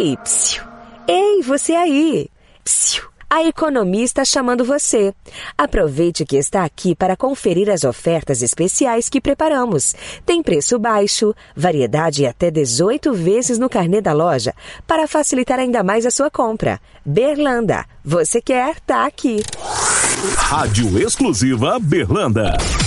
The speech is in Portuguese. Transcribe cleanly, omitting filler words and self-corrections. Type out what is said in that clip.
Ei, psiu. Ei, você aí. Psiu. A Economia está chamando você. Aproveite que está aqui para conferir as ofertas especiais que preparamos. Tem preço baixo, variedade e até 18 vezes no carnê da loja, para facilitar ainda mais a sua compra. Berlanda, você quer? Tá aqui. Rádio Exclusiva Berlanda.